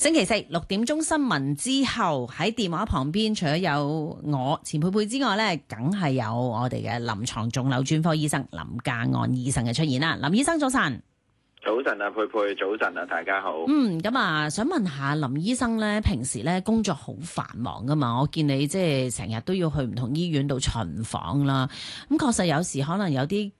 星期四6點鐘新聞之後，喺電話旁邊除咗有我錢佩佩之外咧，梗係有我哋嘅臨床腫瘤專科醫生林家安醫生嘅出現啦。林醫生早晨。 早晨啊，佩佩，早晨啊，大家好。 咁啊，想問下林醫生咧，平時咧工作好繁忙噶嘛？我見你即係成日都要去唔同醫院度巡訪啦。咁確實有時可能有啲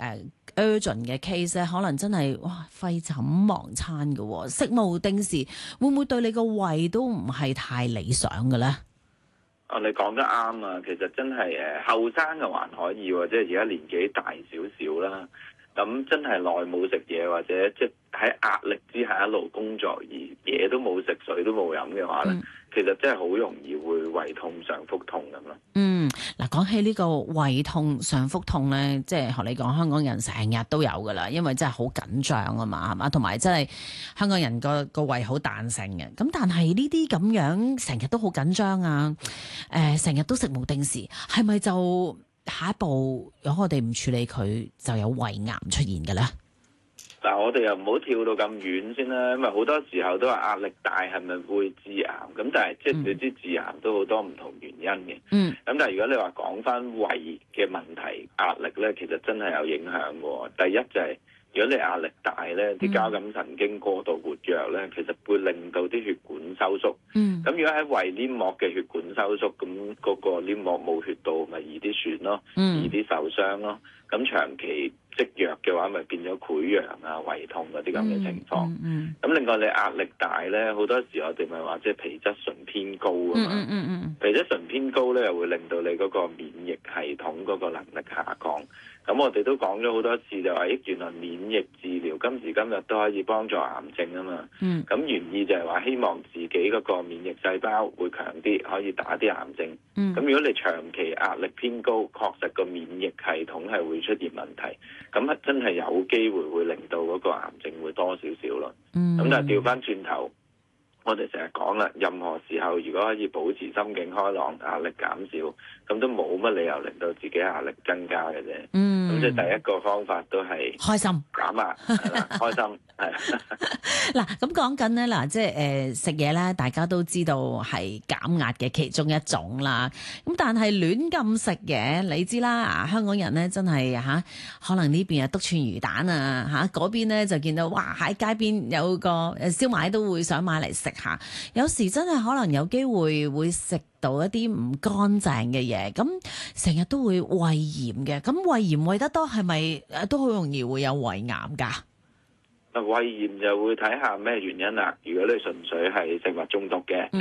urgent 嘅 case 咧，可能真係廢寢忘餐噶喎，食無定時，會唔會對你個胃都唔係太理想嘅咧？ 你講得啱啊，其實真係後生嘅還可以喎，即係而家年紀大少少啦。咁真係耐冇食嘢，或者即係喺壓力之下一路工作而嘢都冇食，水都冇飲嘅話咧，其實真係好容易會胃痛、上腹痛咁咯。 嗱，講起呢個胃痛、上腹痛咧，即係學你講，香港人成日都有噶啦，因為真係好緊張啊嘛，係嘛？同埋真係香港人個胃好彈性嘅。咁但係呢啲咁樣成日都好緊張啊，成日都食無定時，係咪就下一步如果我哋唔處理佢，就有胃癌出現嘅咧？ 嗱，我哋又唔好跳到咁遠先啦，因為好多時候都話壓力大係咪會致癌？咁但係即係你知致癌都好多唔同原因嘅。咁但係如果你話講翻胃嘅問題，壓力咧其實真係有影響嘅。第一就係如果你壓力大咧，啲交感神經過度活躍咧，其實會令到啲血管收縮。咁如果喺胃黏膜嘅血管收縮，咁嗰個黏膜冇血到，咪易啲損咯，易啲受傷咯。咁長期積弱嘅話，咪變咗潰瘍啊、胃痛嗰啲咁嘅情況。咁另外你壓力大咧，好多時我哋咪話即係皮質醇偏高啊嘛。皮質醇偏高咧，又會令到你嗰個免疫系統嗰個能力下降。咁我哋都講咗好多次，就話原來免疫治療今時今日都可以幫助癌症啊嘛。咁原意就係話希望自己嗰個免疫細胞會強啲，可以打啲癌症。咁如果你長期壓力偏高，確實個免疫系統係會出現問題。咁真係有機會會令到嗰個癌症會多少少咯。咁但係調翻轉頭，我哋成日講啦，任何時候如果可以保持心境開朗、壓力減少，咁都冇乜理由令到自己壓力增加嘅啫。咁即係第一個方法都係開心減壓，係啦，開心係。 嗱，咁講緊咧，嗱，即係食嘢咧，大家都知道係減壓嘅其中一種啦。咁但係亂咁食嘢，你知啦，香港人咧真係可能呢邊篤串魚蛋啊，嗰邊咧就見到哇喺街邊有個燒賣都會想買嚟食下。有時真係可能有機會食到一啲唔乾淨嘅嘢，咁成日都會胃炎嘅。咁胃炎餵得多係咪都好容易會有胃癌㗎？ 胃炎就會睇下咩原因啦。如果你純粹係食物中毒嘅，即